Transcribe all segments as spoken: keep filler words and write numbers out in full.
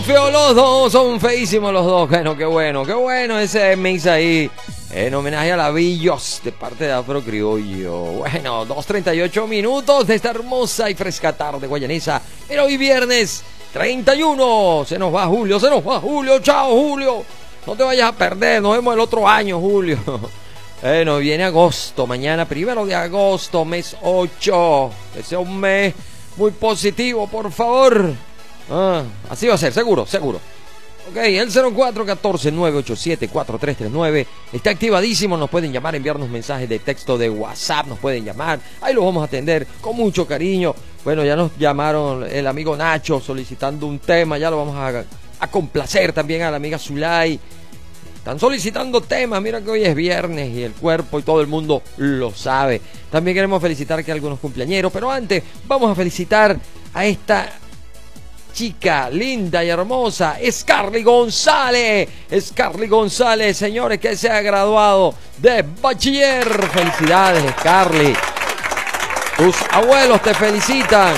Feo los dos, son feísimos los dos. Bueno, qué bueno, qué bueno ese mix ahí. En homenaje a la Billos de parte de Afro Criollo. Bueno, dos treinta y ocho minutos de esta hermosa y fresca tarde guayanesa. Pero hoy viernes treinta y uno. Se nos va Julio, se nos va Julio. Chao, Julio. No te vayas a perder, nos vemos el otro año, Julio. Bueno, viene agosto, mañana primero de agosto, mes ocho. Que sea un mes muy positivo, por favor. Ah, así va a ser, seguro, seguro. Ok, el cero cuatro uno cuatro nueve ocho siete cuatro tres tres nueve está activadísimo. Nos pueden llamar, enviarnos mensajes de texto de WhatsApp. Nos pueden llamar, ahí los vamos a atender con mucho cariño. Bueno, ya nos llamaron el amigo Nacho solicitando un tema. Ya lo vamos a, a complacer también a la amiga Zulay. Están solicitando temas, mira que hoy es viernes y el cuerpo y todo el mundo lo sabe. También queremos felicitar que algunos cumpleañeros, pero antes vamos a felicitar a esta chica linda y hermosa, Scarly González. Scarly González, señores, que se ha graduado de bachiller. Felicidades, Scarly. Tus abuelos te felicitan.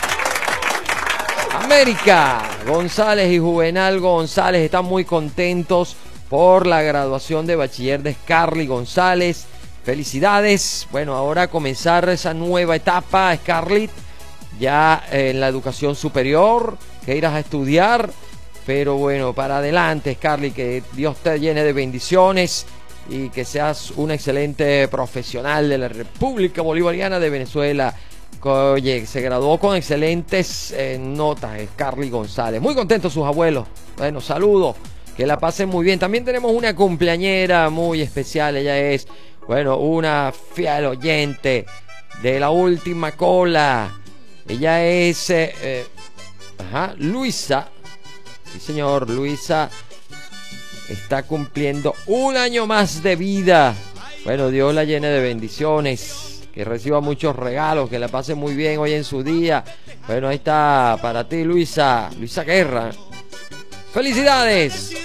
América González y Juvenal González están muy contentos por la graduación de bachiller de Scarly González. Felicidades. Bueno, ahora comenzar esa nueva etapa, Scarlett, ya en la educación superior, que irás a estudiar. Pero bueno, para adelante, Scarlett, que Dios te llene de bendiciones y que seas una excelente profesional de la República Bolivariana de Venezuela. Oye, se graduó con excelentes eh, notas, Scarlett González. Muy contentos sus abuelos. Bueno, saludos. Que la pasen muy bien. También tenemos una cumpleañera muy especial. Ella es, bueno, una fiel oyente de la última cola. Ella es, eh, eh, ajá, Luisa. Sí, señor, Luisa está cumpliendo un año más de vida. Bueno, Dios la llene de bendiciones. Que reciba muchos regalos. Que la pase muy bien hoy en su día. Bueno, ahí está para ti, Luisa. Luisa Guerra. ¡Felicidades!